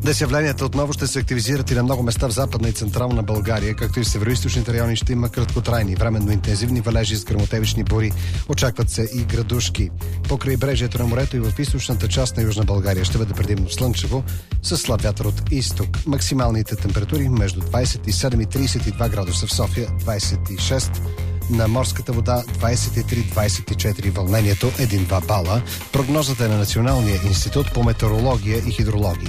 Днес явленията отново ще се активизират и на много места в Западна и Централна България, както и в североизточните райони ще има краткотрайни, временно интензивни валежи с гръмотевични бури. Очакват се и градушки. По крайбрежието на морето и в източната част на Южна България ще бъде предимно слънчево, с слаб вятър от изток. Максималните температури между 27 и 32 градуса в София, 26 на морската вода, 23-24, вълнението 1-2 бала. Прогнозата е на Националния институт по метеорология и хидрология.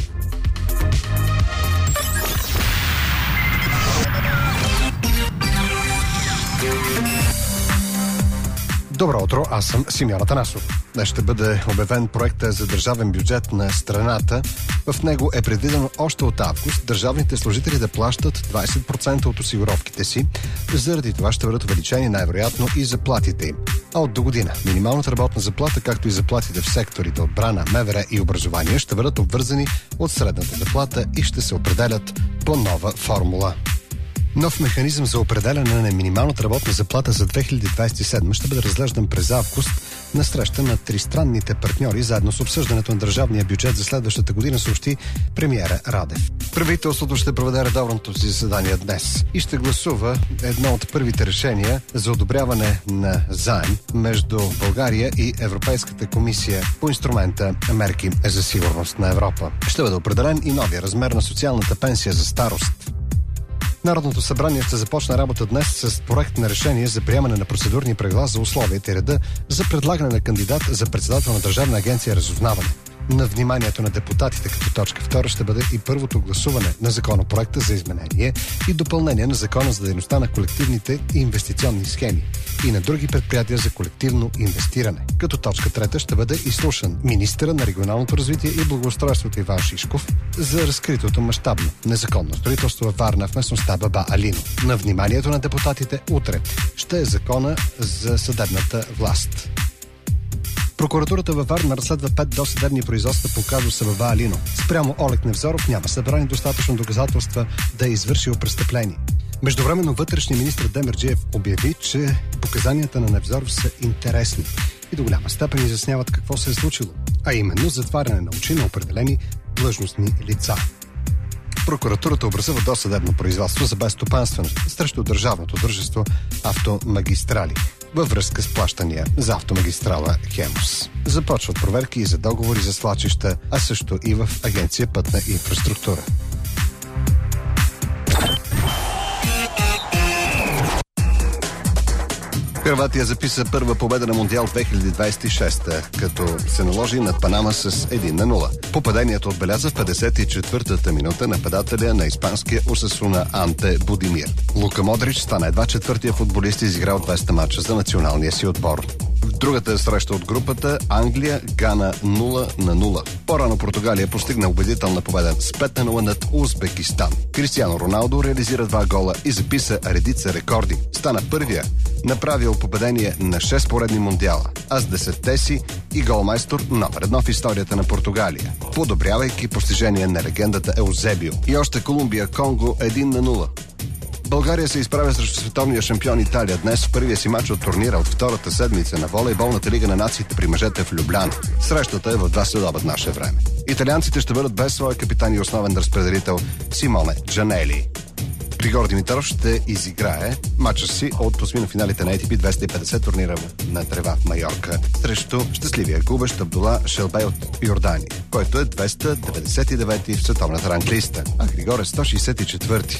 Добро утро, аз съм Симеон Атанасов. Днес ще бъде обявен проекта за държавен бюджет на страната. В него е предвидено още от август държавните служители да плащат 20% от осигуровките си. Заради това ще бъдат увеличени най-вероятно и заплатите им. А от до година минималната работна заплата, както и заплатите в секторите отбрана, МВР и образование ще бъдат обвързани от средната заплата и ще се определят по нова формула. Нов механизъм за определяне на минималната работна заплата за 2027 ще бъде разглеждан през август на среща на тристранните партньори, заедно с обсъждането на държавния бюджет за следващата година, съобщи премиера Радев. Правителството ще проведе редовното си заседание днес и ще гласува едно от първите решения за одобряване на заем между България и Европейската комисия по инструмента Мерки за сигурност на Европа. Ще бъде определен и новия размер на социалната пенсия за старост. Народното събрание ще започне работа днес с проект на решение за приемане на процедурни правила за условията и реда за предлагане на кандидат за председател на Държавна агенция разузнаване. На вниманието на депутатите като точка 2 ще бъде и първото гласуване на законопроекта за изменение и допълнение на Закона за дейността на колективните и инвестиционни схеми и на други предприятия за колективно инвестиране. Като точка 3 ще бъде изслушан министъра на регионалното развитие и благоустройството Иван Шишков за разкритото мащабно незаконно строителство във Варна в местността Баба Алино. На вниманието на депутатите утре ще е Закона за съдебната власт. Прокуратурата във Варна разследва 5 досъдебни производства по казуса Баба Алино. Спрямо Олег Невзоров няма събрани достатъчно доказателства да е извършил престъпление. Междувременно вътрешният министър Демерджиев обяви, че показанията на Невзоров са интересни и до голяма степен изясняват какво се е случило, а именно затваряне на очи на определени длъжностни лица. Прокуратурата образува досъдебно производство за безстопанственост срещу държавното дружество Автомагистрали във връзка с плащания за автомагистрала Хемус. Започват проверки и за договори за свлачища, а също и в Агенция Пътна инфраструктура. Хърватия записа първа победа на Мондиал 2026, като се наложи над Панама с 1-0. Попадението отбеляза в 54-та минута нападателя на испанския Осасуна Анте Будимир. Лука Модрич стана едва четвъртия футболист, изиграл 200 мача за националния си отбор. В другата среща от групата Англия Гана 0-0. По-рано Португалия постигна убедителна победа с 5-0 над Узбекистан. Кристиано Роналдо реализира 2 гола и записа редица рекорди. Стана първия, направил попадение на 6 поредни мондиала, а с 10-те си и голмайстор номер 1 в историята на Португалия, подобрявайки постижение на легендата Еузебио. И още Колумбия Конго 1-0. България се изправя срещу световния шампион Италия днес в първия си матч от турнира от втората седмица на волейболната лига на нациите при мъжете в Любляна. Срещата е в 2 следобед наше време. Италианците ще бъдат без своя капитан и основен разпределител Симоне Джанели. Григор Димитров ще изиграе матча си от полуфиналите на ATP 250 турнира на трева в Майорка срещу щастливия губещ Абдула Шелбей от Йордания, който е 299 в световната ранглиста, а Григор е 164.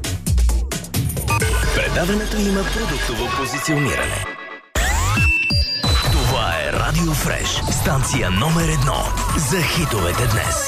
Предаването има продуктово позициониране. Това е Радио Фреш, станция номер 1 за хитовете днес.